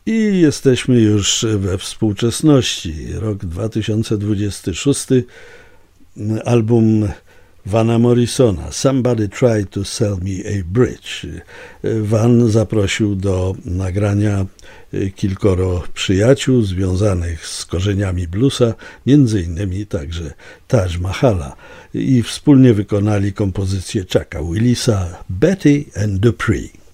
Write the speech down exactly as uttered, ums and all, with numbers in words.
I jesteśmy już we współczesności. Rok dwa tysiące dwudziesty szósty. Album Vana Morrisona, Somebody Tried to Sell Me a Bridge. Van zaprosił do nagrania kilkoro przyjaciół związanych z korzeniami bluesa, między innymi także Taj Mahala, i wspólnie wykonali kompozycję Chucka Willisa Betty and Dupree.